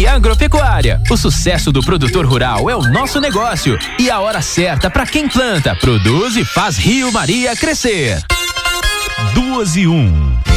e Agropecuária. O sucesso do produtor rural é o nosso negócio e a hora certa para quem planta, produz e faz Rio Maria crescer. 2:01.